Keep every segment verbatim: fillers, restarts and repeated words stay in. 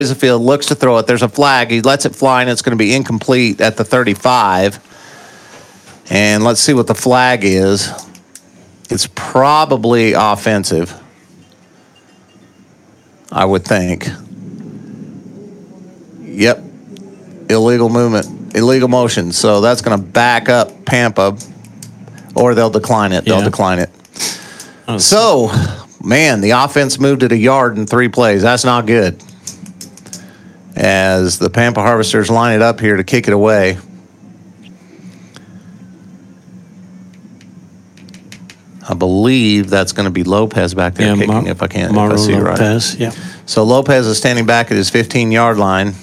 the field, looks to throw it. There's a flag. He lets it fly, and it's going to be incomplete at the thirty-five. And let's see what the flag is. It's probably offensive, I would think. Yep. Illegal movement, illegal motion. So that's going to back up Pampa, or they'll decline it. They'll Yeah. decline it. Oh, So, man, the offense moved it a yard in three plays. That's not good. As the Pampa Harvesters line it up here to kick it away. I believe that's going to be Lopez back there yeah, kicking, Mar- if I can't Mauro if I see it right. Lopez, yeah. So Lopez is standing back at his fifteen-yard line.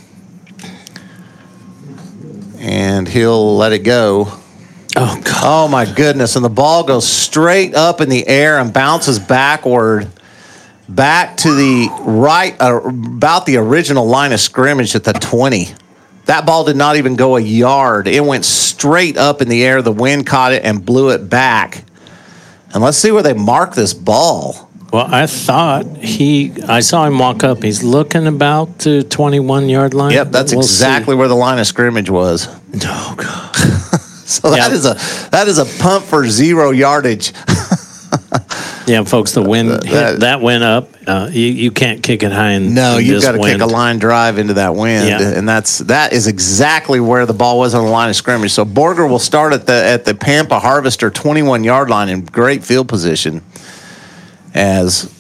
And he'll let it go. Oh, God. Oh, my goodness. And the ball goes straight up in the air and bounces backward back to the right, uh, about the original line of scrimmage at the twenty. That ball did not even go a yard. It went straight up in the air. The wind caught it and blew it back. And let's see where they mark this ball. Well, I thought he, I saw him walk up. He's looking about the twenty-one-yard line. Yep, that's We'll exactly see. where the line of scrimmage was. Oh, God. So that Yeah. is a that is a punt for zero yardage. Yeah, folks, the wind That- hit, that went up. Uh, you, you can't kick it high in No, in you've this got to kick wind. a line drive into that wind, Yeah. and that's that is exactly where the ball was on the line of scrimmage. So Borger will start at the at the Pampa Harvester twenty-one-yard line in great field position, as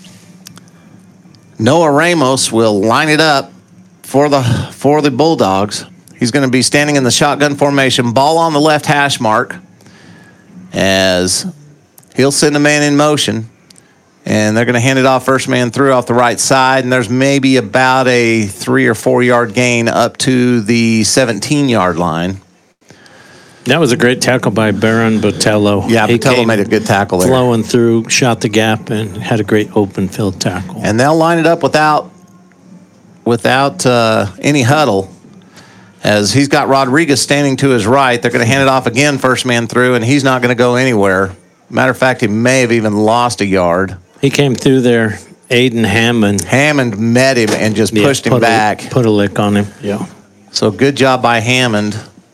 Noah Ramos will line it up for the for the Bulldogs. He's going to be standing in the shotgun formation, ball on the left hash mark, as he'll send a man in motion. And they're going to hand it off first man through off the right side. And there's maybe about a three or four yard gain up to the seventeen-yard line. That was a great tackle by Baron Botello. Yeah, He Botello came made a good tackle there. flowing through, shot the gap, and had a great open field tackle. And they'll line it up without without uh, any huddle, as he's got Rodriguez standing to his right. They're going to hand it off again, first man through, and he's not going to go anywhere. Matter of fact, he may have even lost a yard. He came through there, Aiden Hammond. Hammond met him and just Yeah, pushed him put a- back. Put a lick on him, yeah. So good job by Hammond,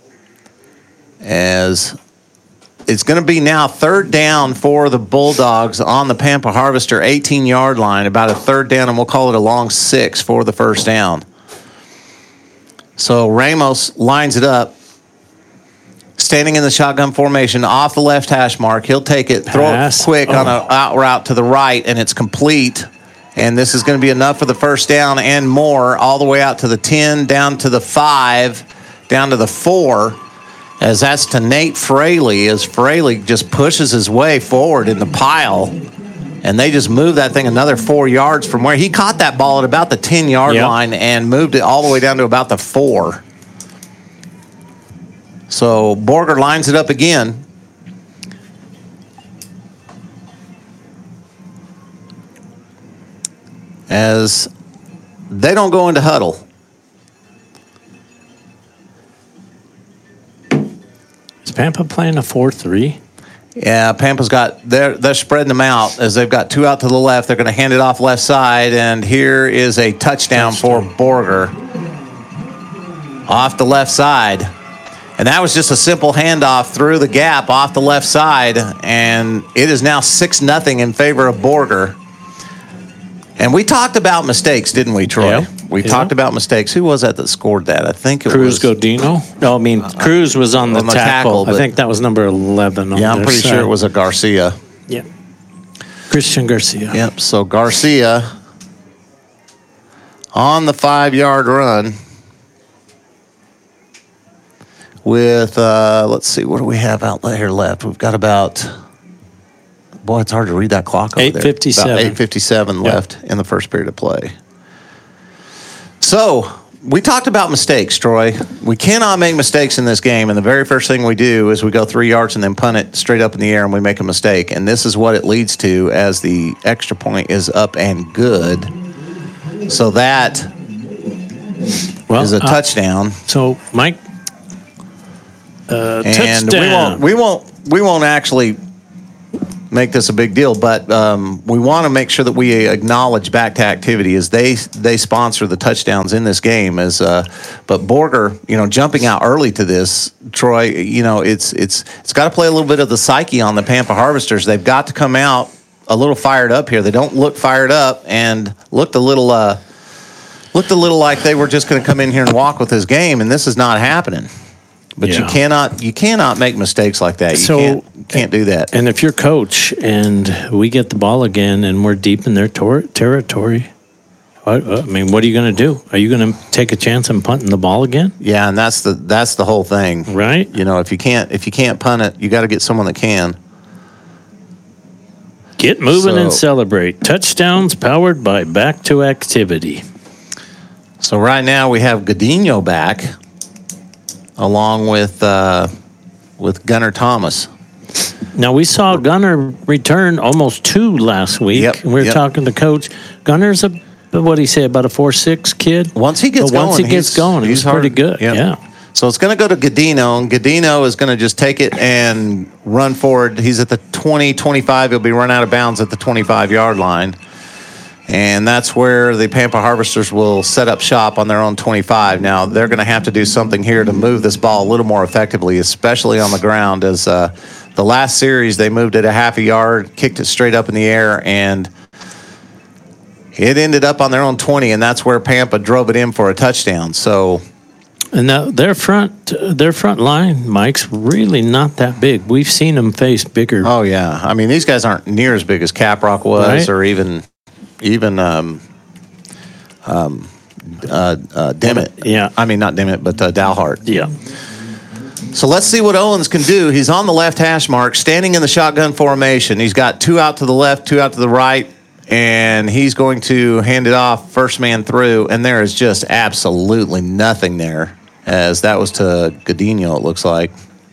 as it's going to be now third down for the Bulldogs on the Pampa Harvester eighteen-yard line, about a third down, and we'll call it a long six for the first down. So Ramos lines it up, standing in the shotgun formation off the left hash mark. He'll take it, throw it Pass. quick on Oh. a out route to the right, and it's complete. And this is going to be enough for the first down and more, all the way out to the ten, down to the five, down to the four, as that's to Nate Fraley, as Fraley just pushes his way forward in the pile. And they just moved that thing another four yards from where he caught that ball at about the ten-yard Yep. line and moved it all the way down to about the four. So Borger lines it up again. As they don't go into huddle. Is Pampa playing a four three? Yeah, Pampa's got, they're, they're spreading them out as they've got two out to the left. They're going to hand it off left side, and here is a touchdown, for Borger off the left side. And that was just a simple handoff through the gap off the left side, and it is now six nothing in favor of Borger. And we talked about mistakes, didn't we, Troy? Yeah. We Yeah. talked about mistakes. Who was that that scored that? I think it Cruz was. Godino? No, I mean, Cruz was on the on the tackle. tackle, I think that was number eleven on Yeah, I'm their pretty sure side. it was a Garcia. Yeah. Christian Garcia. Yep, so Garcia on the five-yard run with, uh, let's see, what do we have out here left? We've got about, boy, it's hard to read that clock over there. eight fifty-seven. About eight fifty-seven Yep. left in the first period of play. So we talked about mistakes, Troy. We cannot make mistakes in this game, and the very first thing we do is we go three yards and then punt it straight up in the air, and we make a mistake. And this is what it leads to, as the extra point is up and good. So that Well, is a uh, touchdown. So, Mike, uh, And touchdown. we won't we won't we won't actually make this a big deal, but um, we want to make sure that we acknowledge Back to Activity as they they sponsor the touchdowns in this game. As uh, but Borger, you know, jumping out early to this, Troy, you know, it's it's it's got to play a little bit of the psyche on the Pampa Harvesters. They've got to come out a little fired up here. They don't look fired up and looked a little uh, looked a little like they were just going to come in here and walk with this game, and this is not happening. But yeah. you cannot you cannot make mistakes like that. You so, can't, can't do that. And if you're coach and we get the ball again and we're deep in their tor- territory, what, I mean, what are you going to do? Are you going to take a chance on punting the ball again? Yeah, and that's the that's the whole thing, right? You know, if you can't if you can't punt it, you got to get someone that can. Get moving so, and celebrate. Touchdowns powered by Back to Activity. So right now we have Godinho back, along with uh, with Gunnar Thomas. Now, we saw Gunnar return almost two last week. Yep, we were yep. talking to Coach. Gunner's a, what did he say, about a four six kid? Once he gets but going, once he gets going, he's, he's pretty good. Yep. Yeah. So it's going to go to Godinho, and Godinho is going to just take it and run forward. He's at the twenty, twenty-five. He'll be run out of bounds at the twenty-five-yard line. And that's where the Pampa Harvesters will set up shop on their own twenty-five. Now, they're going to have to do something here to move this ball a little more effectively, especially on the ground, as uh, the last series they moved it a half a yard, kicked it straight up in the air, and it ended up on their own twenty, and that's where Pampa drove it in for a touchdown. So, and now their front their front line, Mike's really not that big. We've seen them face bigger. Oh, yeah. I mean, these guys aren't near as big as Caprock was, right? or even – Even um, um, uh, uh, Dimmitt. Yeah. I mean, not Dimmitt, but uh, Dalhart. Yeah. So let's see what Owens can do. He's on the left hash mark, standing in the shotgun formation. He's got two out to the left, two out to the right, and he's going to hand it off first man through, and there is just absolutely nothing there, as that was to Godinho, it looks like.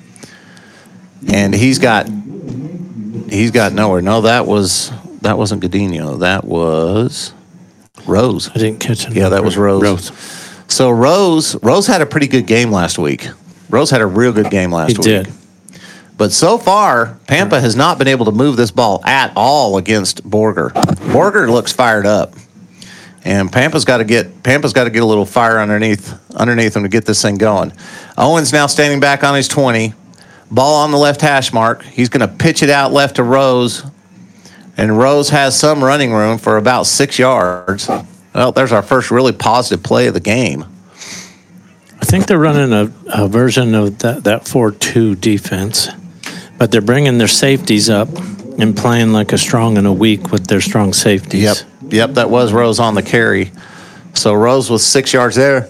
And he's got he's got nowhere. No, that was... That wasn't Godinho. That was Rose. I didn't catch it. Yeah, that was Rose. Rose. So Rose, Rose had a pretty good game last week. Rose had a real good game last he week. He did. But so far, Pampa has not been able to move this ball at all against Borger. Borger looks fired up, and Pampa's got to get Pampa's got to get a little fire underneath underneath him to get this thing going. Owens now standing back on his twenty, ball on the left hash mark. He's going to pitch it out left to Rose. And Rose has some running room for about six yards. Well, there's our first really positive play of the game. I think they're running a, a version of that, that four two defense, but they're bringing their safeties up and playing like a strong and a weak with their strong safeties. Yep, yep, that was Rose on the carry. So Rose was six yards there.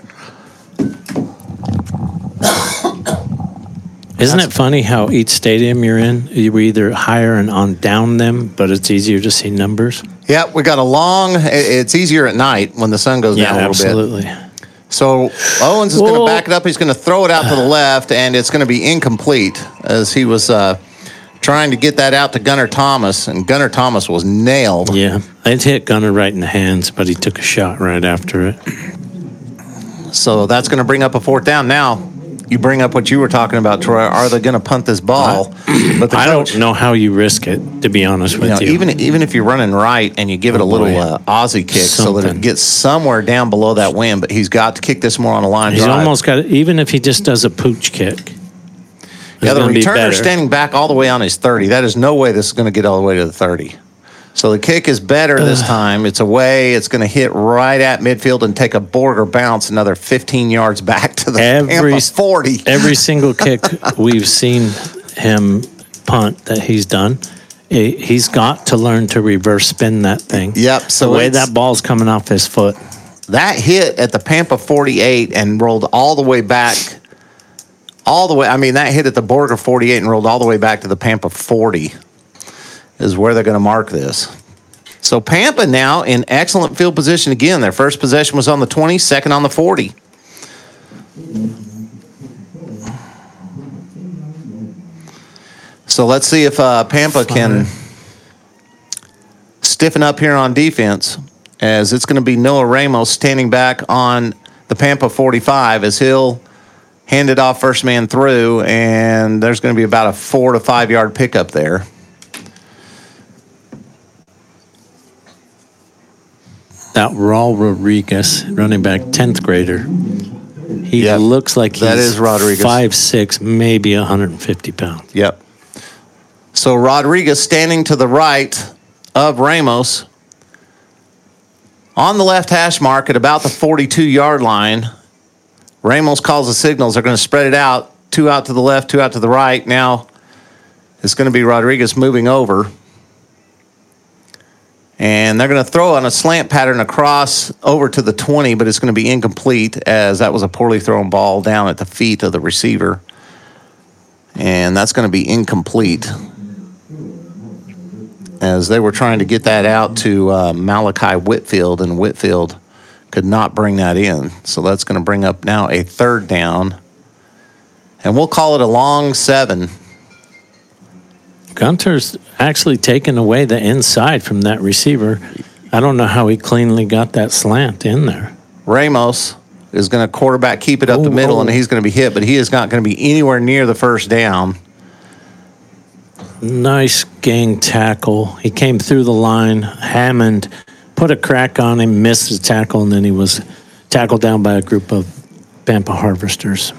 Isn't it funny how each stadium you're in, you either higher and on down them, but it's easier to see numbers? Yeah, we got a long, it's easier at night when the sun goes yeah, down a little absolutely. bit. Absolutely. So Owens is going to back it up. He's going to throw it out to the left, and it's going to be incomplete as he was uh, trying to get that out to Gunnar Thomas, and Gunnar Thomas was nailed. Yeah, it hit Gunnar right in the hands, but he took a shot right after it. So that's going to bring up a fourth down. Now, you bring up what you were talking about, Troy. Are they going to punt this ball? But the I coach, don't know how you risk it, to be honest with you. Know, you. Even even if you're running right and you give it oh a little uh, Aussie kick Something. so that it gets somewhere down below that wind, but he's got to kick this more on a line He's drive. almost got it, even if he just does a pooch kick. Yeah, the returner standing back all the way on his thirty. That is no way this is going to get all the way to the thirty. So the kick is better this time. It's away. It's going to hit right at midfield and take a Borger bounce another fifteen yards back to the every, forty. Every single kick we've seen him punt that he's done, he's got to learn to reverse spin that thing. Yep. So the way that ball's coming off his foot. That hit at the Pampa forty-eight and rolled all the way back. All the way. I mean, that hit at the Borger forty-eight and rolled all the way back to the Pampa forty. Is where they're going to mark this. So Pampa now in excellent field position again. Their first possession was on the twenty, second on the forty. So let's see if uh, Pampa can stiffen up here on defense, as it's going to be Noah Ramos standing back on the Pampa forty-five as he'll hand it off first man through, and there's going to be about a four to five yard pickup there. that Raul Rodriguez, running back, tenth grader. He Yep. looks like he's That is Rodriguez. five six, maybe one hundred fifty pounds. Yep. So Rodriguez standing to the right of Ramos on the left hash mark at about the forty-two-yard line. Ramos calls the signals. They're going to spread it out, two out to the left, two out to the right. Now it's going to be Rodriguez moving over. And they're going to throw on a slant pattern across over to the twenty, but it's going to be incomplete as that was a poorly thrown ball down at the feet of the receiver. And that's going to be incomplete as they were trying to get that out to uh, Malachi Whitfield, and Whitfield could not bring that in. So that's going to bring up now a third down. And we'll call it a long seven. Gunter's actually taken away the inside from that receiver. I don't know how he cleanly got that slant in there. Ramos is going to quarterback, keep it up Oh, the middle, oh. and he's going to be hit, but he is not going to be anywhere near the first down. Nice gang tackle. He came through the line. Hammond put a crack on him, missed the tackle, and then he was tackled down by a group of Pampa harvesters.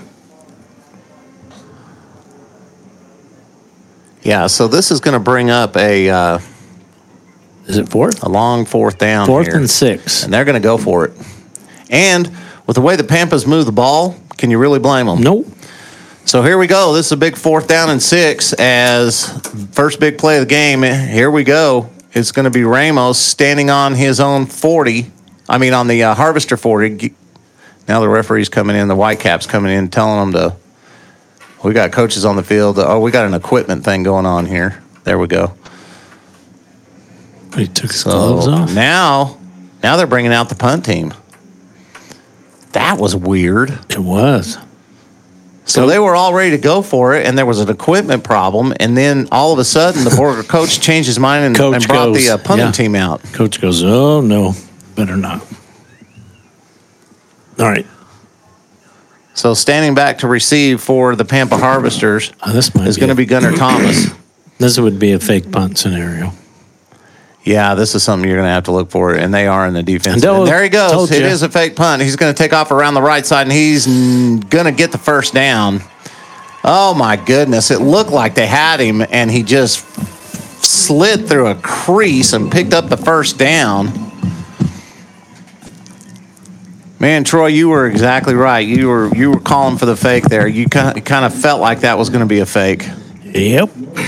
Yeah, so this is going to bring up a uh, Is it fourth? a long fourth down Fourth here. and six. And they're going to go for it. And with the way the Pampas move the ball, can you really blame them? Nope. So here we go. This is a big fourth down and six as first big play of the game. Here we go. It's going to be Ramos standing on his own forty. I mean, on the uh, Harvester forty. Now the referee's coming in, the Whitecaps coming in, telling them to, we got coaches on the field. Oh, we got an equipment thing going on here. There we go. He took his So gloves off. now, now they're bringing out the punt team. That was weird. It was. So they were all ready to go for it, and there was an equipment problem, and then all of a sudden the Borger coach changed his mind and, Coach and brought goes, the uh, punting yeah. team out. Coach goes, oh, no, better not. All right. So standing back to receive for the Pampa Harvesters Oh, this might is be going to a- be Gunnar Thomas. This would be a fake punt scenario. Yeah, this is something you're going to have to look for, and they are in the defense. And And there he goes. told It ya. is a fake punt. He's going to take off around the right side, and he's going to get the first down. Oh, my goodness. It looked like they had him, and he just slid through a crease and picked up the first down. Man, Troy, you were exactly right. You were you were calling for the fake there. You kind of felt like that was going to be a fake. Yep.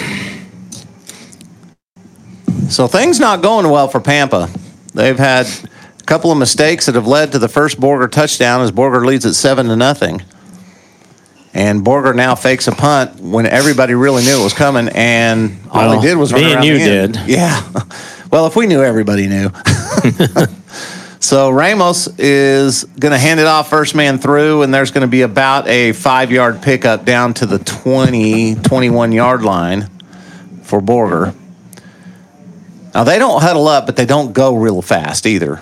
So things not going well for Pampa. They've had a couple of mistakes that have led to the first Borger touchdown as Borger leads at seven to nothing. And Borger now fakes a punt when everybody really knew it was coming, and all Well, he did was me run and around you the end. did. Yeah. Well, if we knew, everybody knew. So Ramos is going to hand it off first man through, and there's going to be about a five-yard pickup down to the twenty, twenty-one-yard line for Borger. Now, they don't huddle up, but they don't go real fast either.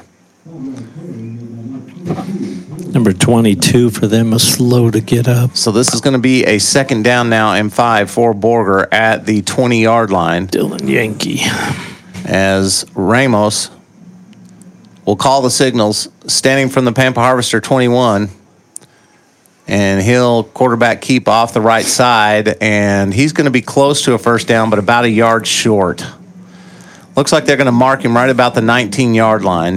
Number twenty-two for them is slow to get up. So this is going to be a second down now and five for Borger at the twenty-yard line Dylan Yankee. as Ramos will call the signals standing from the Pampa Harvester twenty-one. And he'll quarterback keep off the right side, and he's going to be close to a first down, but about a yard short. Looks like they're going to mark him right about the nineteen-yard line.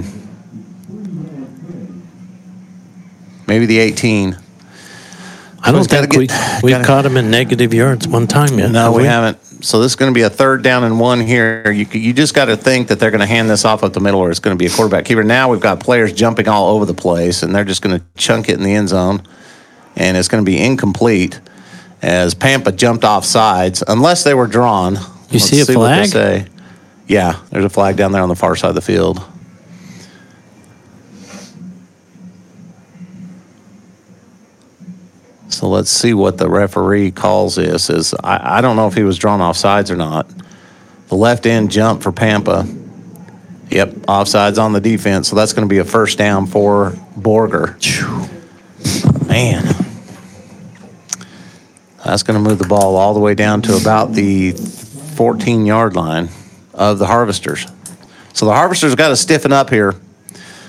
Maybe the eighteen. I don't He's gotta think we, get- we've gotta- caught him in negative yards one time yet. No, have we haven't. So this is going to be a third down and one here. You you just got to think that they're going to hand this off up the middle, or it's going to be a quarterback keeper. Now we've got players jumping all over the place, and they're just going to chunk it in the end zone, and it's going to be incomplete as Pampa jumped off sides, unless they were drawn. You see a what they flag? say. Yeah, there's a flag down there on the far side of the field. So let's see what the referee calls this. Is I, I don't know if he was drawn off sides or not. The left end jump for Pampa. Yep, offsides on the defense. So that's going to be a first down for Borger. Man. That's going to move the ball all the way down to about the fourteen-yard line of the Harvesters. So the Harvesters got to stiffen up here.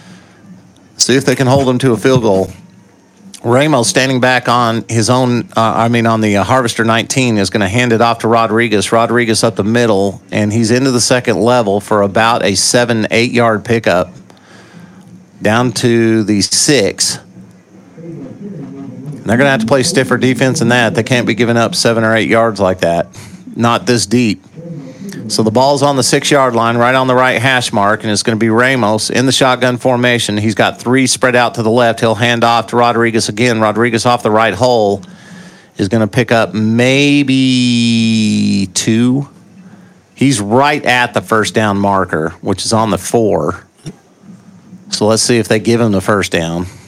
See if they can hold them to a field goal. Ramos standing back on his own, uh, I mean, on the uh, Harvester nineteen is going to hand it off to Rodriguez. Rodriguez up the middle, and he's into the second level for about a seven, eight yard pickup down to the six. And they're going to have to play stiffer defense than that. They can't be giving up seven or eight yards like that. Not this deep. So the ball's on the six-yard line, right on the right hash mark, and it's going to be Ramos in the shotgun formation. He's got three spread out to the left. He'll hand off to Rodriguez again. Rodriguez off the right hole is going to pick up maybe two. He's right at the first down marker, which is on the four. So let's see if they give him the first down. I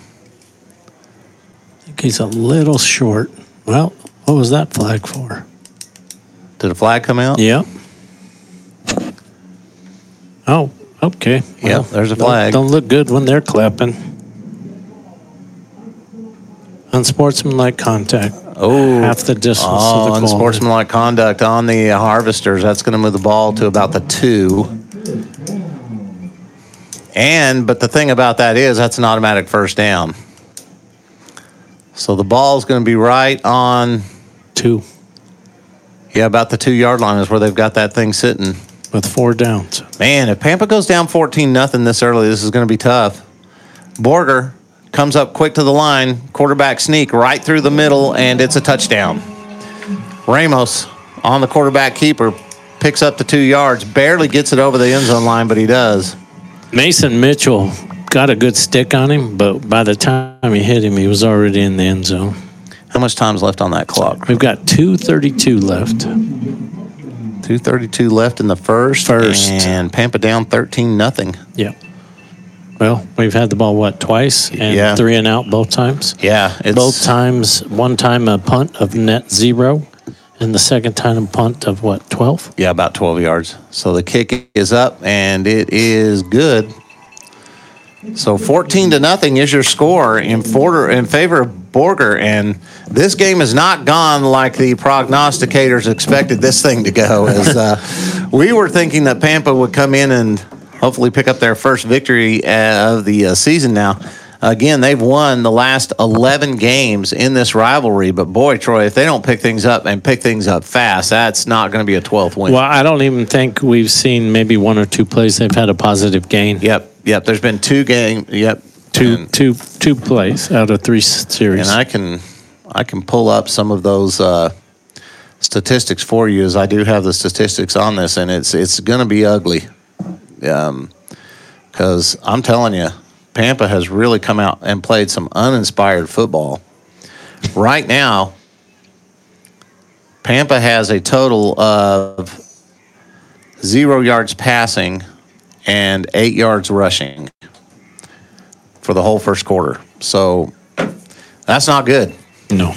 think he's a little short. Well, what was that flag for? Did a flag come out? Yep. Oh, okay. Well, yep, there's a flag. Don't, don't look good when they're clapping. Unsportsmanlike contact. Oh, half the distance oh, of the ball. Unsportsmanlike conduct on the uh, Harvesters. That's going to move the ball to about the two. And, but the thing about that is that's an automatic first down. So the ball's going to be right on two. Yeah, about the two-yard line is where they've got that thing sitting. With four downs. Man, if Pampa goes down fourteen nothing this early, this is going to be tough. Borger comes up quick to the line, quarterback sneak right through the middle, and it's a touchdown. Ramos on the quarterback keeper picks up the two yards, barely gets it over the end zone line, but he does. Mason Mitchell got a good stick on him, but by the time he hit him, he was already in the end zone. How much time's left on that clock? We've got two thirty-two left. two thirty-two left in the first. First. And Pampa down thirteen nothing. Yeah. Well, we've had the ball, what, twice? And yeah. three and out both times? Yeah. It's, both times, one time a punt of net zero, and the second time a punt of, what, twelve? Yeah, about twelve yards. So the kick is up, and it is good. So fourteen to nothing is your score in, for, in favor of Borger, and this game has not gone like the prognosticators expected this thing to go. As uh, we were thinking that Pampa would come in and hopefully pick up their first victory of the uh, season now. Again, they've won the last eleven games in this rivalry, but boy, Troy, if they don't pick things up and pick things up fast, that's not going to be a twelfth win. Well, I don't even think we've seen maybe one or two plays they've had a positive gain. Yep, yep. There's been two games. Yep, two, and, two, two plays out of three series. And I can, I can pull up some of those uh, statistics for you, as I do have the statistics on this, and it's it's going to be ugly. Um, because I'm telling you, Pampa has really come out and played some uninspired football. Right now, Pampa has a total of zero yards passing and eight yards rushing for the whole first quarter. So that's not good. No.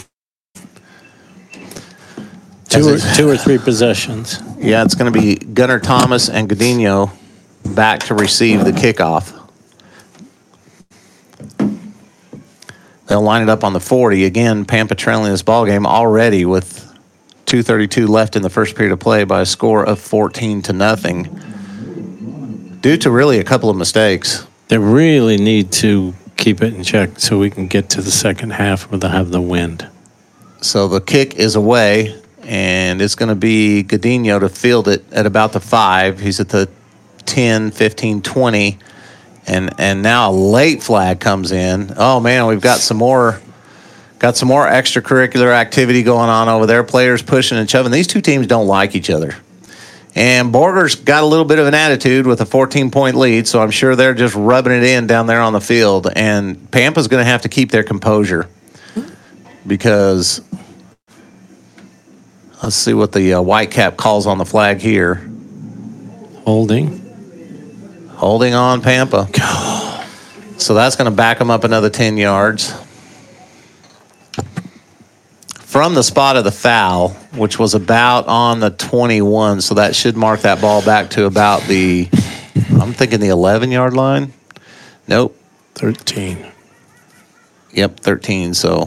Two or, two or three possessions. Yeah, it's going to be Gunnar Thomas and Godinho back to receive the kickoff. They'll line it up on the forty. Again, Pampa trailing this ball game already with two thirty-two left in the first period of play by a score of fourteen to nothing. Due to really a couple of mistakes. They really need to keep it in check so we can get to the second half where they have the wind. So the kick is away, and it's going to be Godinho to field it at about the five. He's at the ten, fifteen, twenty. And and now a late flag comes in. Oh man, we've got some more got some more extracurricular activity going on over there. Players pushing and shoving. These two teams don't like each other. And Borger's got a little bit of an attitude with a fourteen-point lead, so I'm sure they're just rubbing it in down there on the field. And Pampa's going to have to keep their composure because let's see what the uh, Whitecap calls on the flag here. Holding. Holding on Pampa. So that's going to back them up another ten yards. From the spot of the foul, which was about on the twenty-one, so that should mark that ball back to about the, I'm thinking the eleven-yard line. Nope. thirteen. Yep, thirteen, so.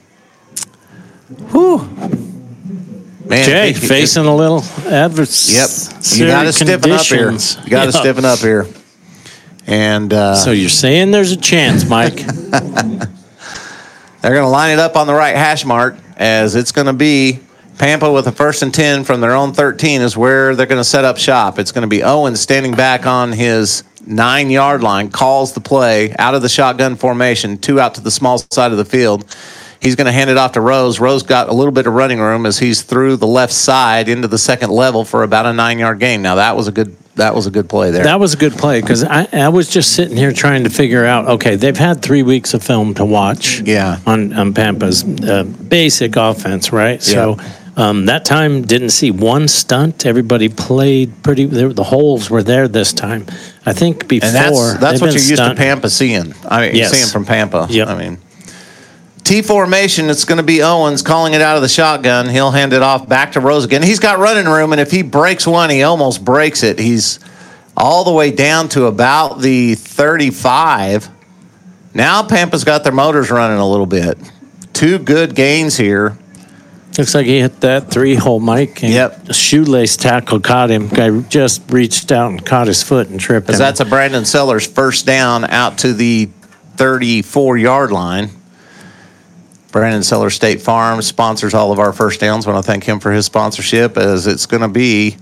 Whew. Man, Jay, if you- facing if- a little adverse. Yep. You got to stiffen up here. You got to Yeah. stiffen up here. And uh, So you're saying there's a chance, Mike? they're going to line it up on the right hash mark, as it's going to be Pampa with a first and ten from their own thirteen is where they're going to set up shop. It's going to be Owens standing back on his nine-yard line, calls the play out of the shotgun formation, two out to the small side of the field. He's going to hand it off to Rose. Rose got a little bit of running room as he's through the left side into the second level for about a nine-yard gain. Now, that was a good that was a good play there. That was a good play because I, I was just sitting here trying to figure out, okay, they've had three weeks of film to watch Yeah. on, on Pampa's uh, basic offense, right? So um, that time didn't see one stunt. Everybody played pretty – the holes were there this time. I think before – And that's, that's what been you're used stunt- to Pampa seeing. I mean, Yes. seeing from Pampa. Yep. I mean, T formation, it's going to be Owens calling it out of the shotgun. He'll hand it off back to Rose again. He's got running room, and if he breaks one, he almost breaks it. He's all the way down to about the thirty-five. Now Pampa's got their motors running a little bit. Two good gains here. Looks like he hit that three-hole, Mike. And Yep. a shoelace tackle caught him. Guy just reached out and caught his foot and tripped him. Because that's a Brandon Sellers first down out to the thirty-four-yard line. Brandon Sellers State Farm sponsors all of our first downs. I want to thank him for his sponsorship, as it's going to be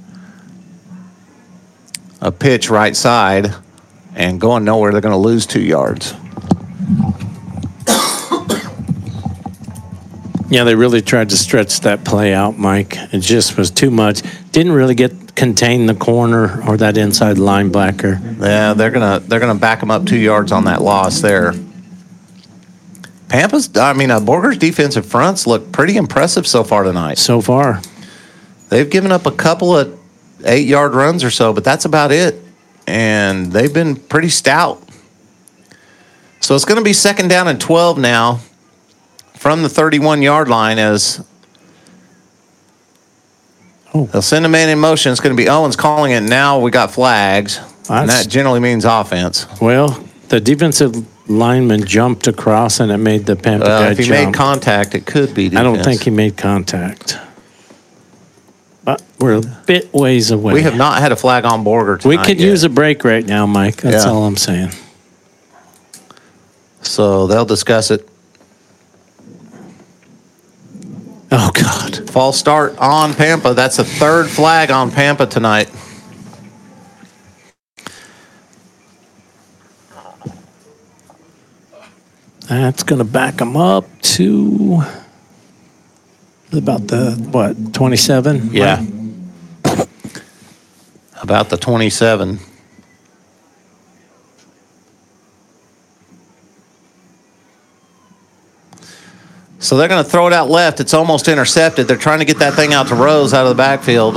a pitch right side and going nowhere. They're going to lose two yards. Yeah, they really tried to stretch that play out, Mike. It just was too much. Didn't really get contain the corner or that inside linebacker. Yeah, they're gonna they're gonna back them up two yards on that loss there. Pampa's, I mean, uh, Borger's defensive fronts look pretty impressive so far tonight. So far, They've given up a couple of eight-yard runs or so, but that's about it. And they've been pretty stout. So it's going to be second down and twelve now from the thirty-one-yard line, as Oh. they'll send a man in motion. It's going to be Owens calling it. Now we got flags, and That's- that generally means offense. well, the defensive lineman jumped across, and it made the Pampa Well, guy if he jump. made contact, it could be defense. I don't think he made contact. But we're a bit ways away. We have not had a flag on Borger tonight We could yet. use a break right now, Mike. That's Yeah. all I'm saying. So they'll discuss it. Oh, God. False start on Pampa. That's the third flag on Pampa tonight. That's going to back them up to about the, what, twenty-seven? Yeah. About the twenty-seven. So they're going to throw it out left. It's almost intercepted. They're trying to get that thing out to Rose out of the backfield.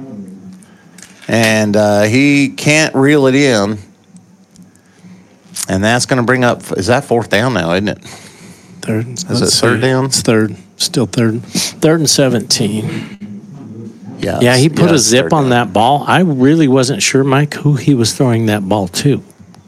And uh, he can't reel it in. And that's going to bring up, is that fourth down now, isn't it? Third. Is it third down? It's third. Still third. Third and seventeen. Yeah. Yeah, he put yeah, a it's zip third on down. that ball. I really wasn't sure, Mike, who he was throwing that ball to.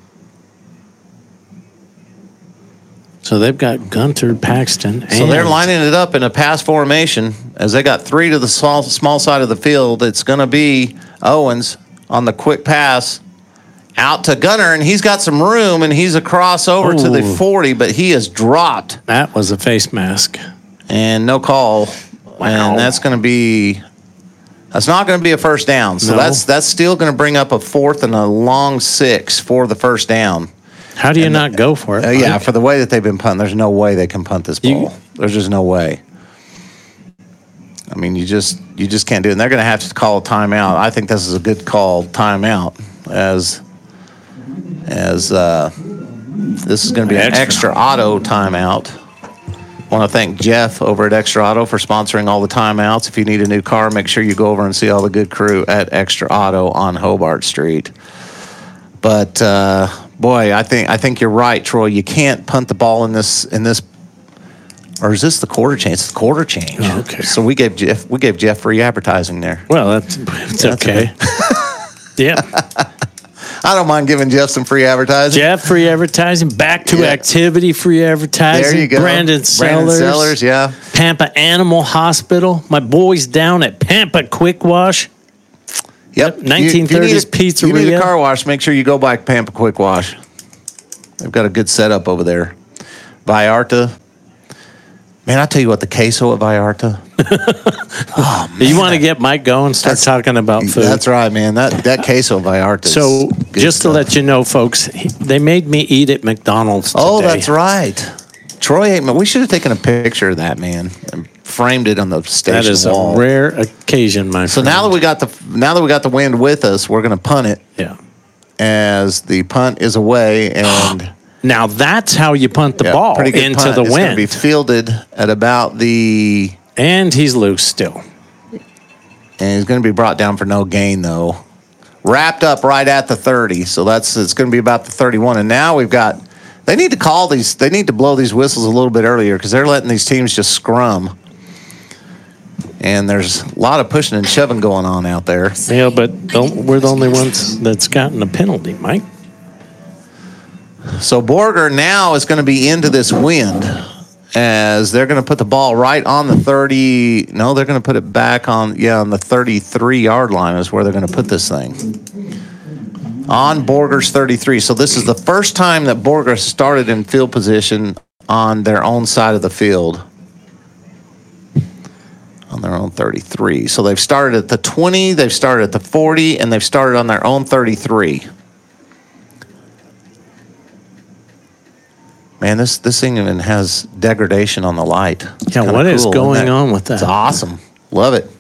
So they've got Gunter, Paxton, and So they're lining it up in a pass formation as they got three to the small, small side of the field. It's going to be Owens on the quick pass out to Gunner, and he's got some room, and he's across over to the Ooh. forty, but he is dropped, That was a face mask. and no call. And that's going to be that's not going to be a first down. So No. that's that's still going to bring up a fourth and a long six for the first down. How do you not go for it? Uh, yeah, Mike? for the way that they've been punting, there's no way they can punt this You- ball. There's just no way. I mean, you just you just can't do it. And they're going to have to call a timeout. I think this is a good call, timeout, as as uh, this is going to be an Extra. extra auto timeout. I want to thank Jeff over at Extra Auto for sponsoring all the timeouts. If you need a new car, make sure you go over and see all the good crew at Extra Auto on Hobart Street. But uh, boy, I think I think you're right, Troy. You can't punt the ball in this in this. Or is this the quarter change? It's the quarter change. Oh, okay. So we gave Jeff we gave Jeff free advertising there. Well, that's it's That's okay. yeah. I don't mind giving Jeff some free advertising. Jeff, free advertising. Back to Yeah. activity, free advertising. There you go. Brandon Sellers. Brandon Sellers, yeah. Pampa Animal Hospital. My boys down at Pampa Quick Wash. Yep. nineteen thirties you, you need a, pizzeria. You need a car wash, make sure you go by Pampa Quick Wash. They've got a good setup over there. Vallarta. Man, I tell you what, the queso at Vallarta. Oh, man. You want to get Mike going, start That's- talking about food. That's right, man. That that queso at Vallarta. is So, good just to stuff. let you know, folks, he- they made me eat at McDonald's today. Oh, that's right. Troy ate. We should have taken a picture of that, man, and framed it on the station That is wall. a rare occasion, my So friend. now that we got the now that we got the wind with us, we're going to punt it Yeah. as the punt is away and. Now that's how you punt the Yeah, ball pretty good into punt. the It's gonna wind. be fielded at about the, And he's loose still. and he's going to be brought down for no gain though. Wrapped up right at the thirty, so that's it's going to be about the thirty-one. And now we've got. They need to call these. They need to blow these whistles a little bit earlier because they're letting these teams just scrum. And there's a lot of pushing and shoving going on out there. Yeah, but don't, we're the only ones that's gotten a penalty, Mike. So Borger now is going to be into this wind as they're going to put the ball right on the thirty. No, they're going to put it back on, yeah, on the thirty-three yard line is where they're going to put this thing. On Borger's thirty-three. So this is the first time that Borger started in field position on their own side of the field. On their own thirty-three. So they've started at the twenty, they've started at the forty, and they've started on their own thirty-three. Man, this this thing even has degradation on the light. It's Yeah, kinda what is cool, going isn't it? on with that? It's awesome. Love it.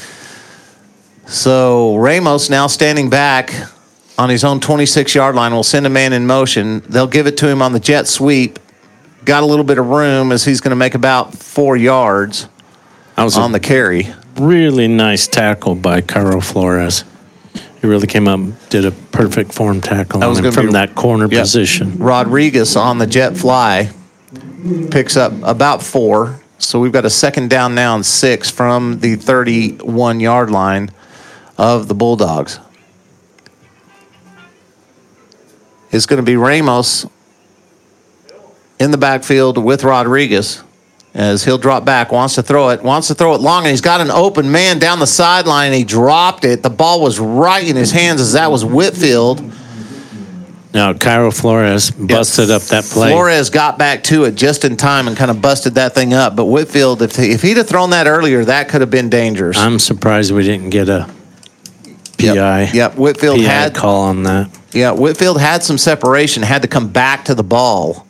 So Ramos now standing back on his own twenty-six yard line will send a man in motion. They'll give it to him on the jet sweep. Got a little bit of room as he's going to make about four yards That was on a the carry. really nice tackle by Caro Flores. He really came up and did a perfect form tackle That was on him gonna from be- that corner Yep. position. Rodriguez on the jet fly picks up about four. So we've got a second down now and six from the thirty-one yard line of the Bulldogs. It's going to be Ramos in the backfield with Rodriguez as he'll drop back, wants to throw it, wants to throw it long, and he's got an open man down the sideline, and he dropped it. The ball was right in his hands as that was Whitfield. Now, Caro Flores busted up that play. Flores got back to it just in time and kind of busted that thing up. But Whitfield, if, he, if he'd have thrown that earlier, that could have been dangerous. I'm surprised we didn't get a P I. Yep, yep. Whitfield P I had call on that. Yeah, Whitfield had some separation, had to come back to the ball.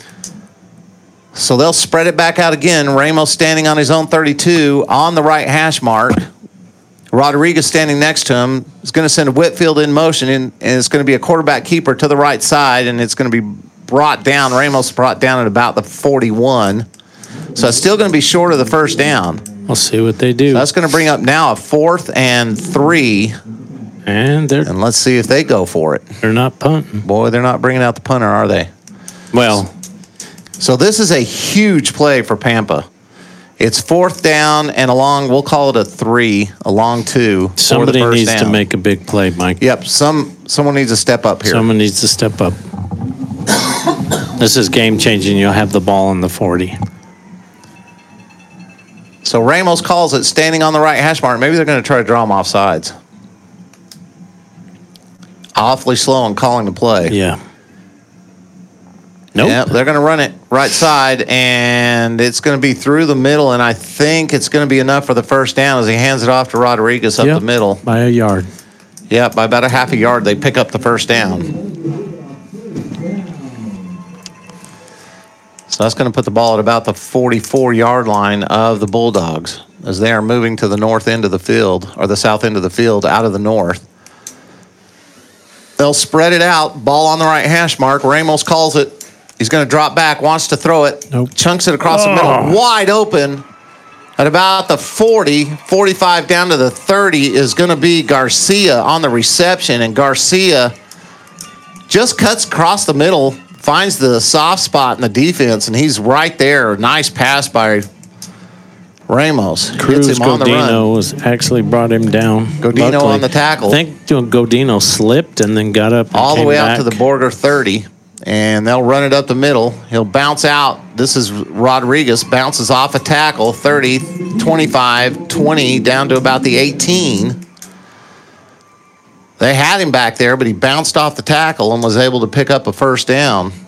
So they'll spread it back out again. Ramos standing on his own thirty-two on the right hash mark. Rodriguez standing next to him is going to send Whitfield in motion, and, and it's going to be a quarterback keeper to the right side, and it's going to be brought down. Ramos brought down at about the forty-one. So it's still going to be short of the first down. We'll see what they do. That's going to bring up now a fourth and three, and they're and let's see if they go for it. they're not punting. Boy, they're not bringing out the punter, are they? Well, So this is a huge play for Pampa. It's fourth down and a long, we'll call it a three, a long two. for the somebody first needs to down. make a big play, Mike. Yep, some someone needs to step up here. Someone needs to step up. This is game changing. You'll have the ball in the forty. So Ramos calls it standing on the right hash mark. Maybe they're going to try to draw him off sides. Awfully slow on calling the play. Yeah. Nope. Yep, they're going to run it right side, and it's going to be through the middle, and I think it's going to be enough for the first down as he hands it off to Rodriguez up Yep, the middle. by a yard. Yeah, by about a half a yard, they pick up the first down. So that's going to put the ball at about the forty-four yard line of the Bulldogs as they are moving to the north end of the field, or the south end of the field, out of the north. They'll spread it out. Ball on the right hash mark. Ramos calls it. He's going to drop back, wants to throw it. Nope. Chunks it across Oh. the middle. Wide open. At about the forty, forty-five down to the thirty is going to be Garcia on the reception. And Garcia just cuts across the middle, finds the soft spot in the defense, and he's right there. Nice pass by Ramos. Cruz Gets him on the run. Godino was actually brought him down. Godino Luckily. on the tackle. I think Godino slipped and then got up and All the came way back. out to the Borger thirty, and they'll run it up the middle. He'll bounce out. This is Rodriguez, bounces off a tackle, thirty, twenty-five, twenty, down to about the eighteen. they had him back there, but he bounced off the tackle and was able to pick up a first down.